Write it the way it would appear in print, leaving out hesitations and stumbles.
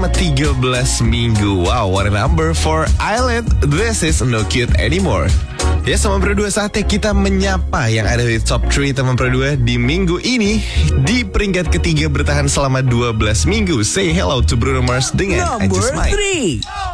selama 13 minggu. Wow, what a number for Island. This is No Cute Anymore. Ya, teman Pro 2, saatnya kita menyapa yang ada di top 3 teman Pro 2 di minggu ini. Di peringkat ketiga bertahan selama 12 minggu. Say hello to Bruno Mars dengan I Number Just Might. 3.